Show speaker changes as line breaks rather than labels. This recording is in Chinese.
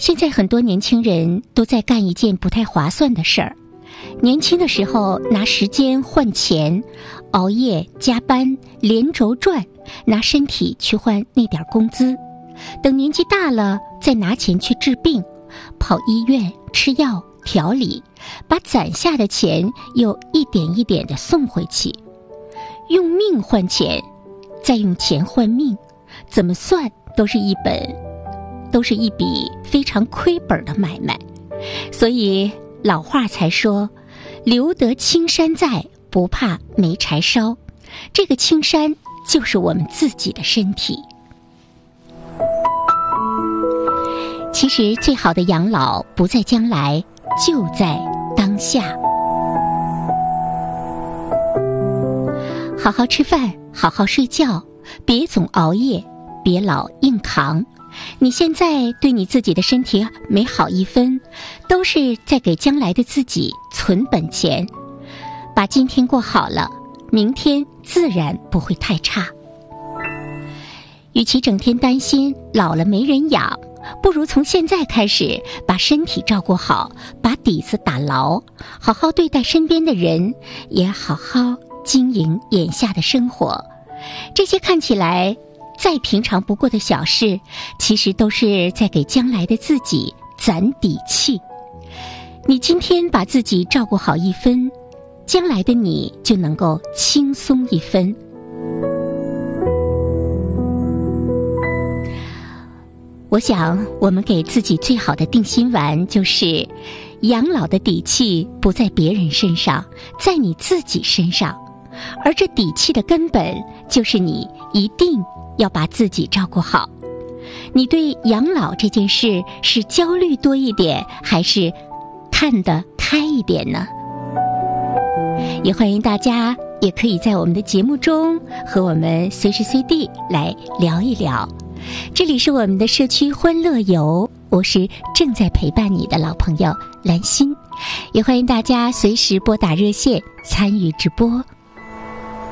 现在很多年轻人都在干一件不太划算的事儿。年轻的时候拿时间换钱，熬夜加班连轴转，拿身体去换那点工资。等年纪大了，再拿钱去治病，跑医院吃药调理，把攒下的钱又一点一点地送回去。用命换钱，再用钱换命，怎么算都是一笔非常亏本的买卖。所以老话才说，留得青山在，不怕没柴烧。这个青山就是我们自己的身体。其实最好的养老不在将来，就在当下。好好吃饭，好好睡觉，别总熬夜，别老硬扛。你现在对你自己的身体每好一分，都是在给将来的自己存本钱。把今天过好了，明天自然不会太差。与其整天担心老了没人养，不如从现在开始把身体照顾好，把底子打牢，好好对待身边的人，也好好经营眼下的生活。这些看起来再平常不过的小事，其实都是在给将来的自己攒底气。你今天把自己照顾好一分，将来的你就能够轻松一分。我想我们给自己最好的定心丸就是养老的底气不在别人身上，在你自己身上。而这底气的根本就是你一定要把自己照顾好。你对养老这件事是焦虑多一点，还是看得开一点呢？也欢迎大家也可以在我们的节目中和我们随时随地来聊一聊。这里是我们的社区欢乐游，我是正在陪伴你的老朋友兰心，也欢迎大家随时拨打热线参与直播。